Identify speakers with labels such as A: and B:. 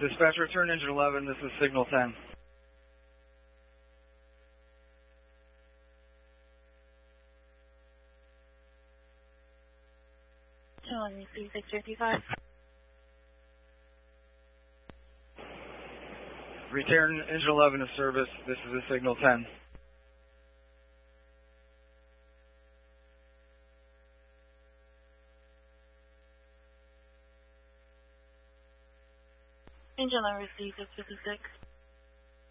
A: Dispatch, return engine 11. This is signal 10.
B: Receive 655.
A: Return engine 11 to service. This is a signal 10.
B: Engine 11 received 656.